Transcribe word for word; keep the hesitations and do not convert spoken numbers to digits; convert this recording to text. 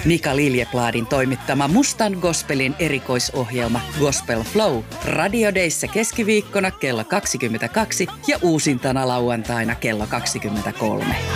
Mika Liljepladin toimittama Mustan Gospelin erikoisohjelma Gospel Flow radiodeissa keskiviikkona kello kaksikymmentäkaksi ja uusintana lauantaina kello kaksikymmentäkolme.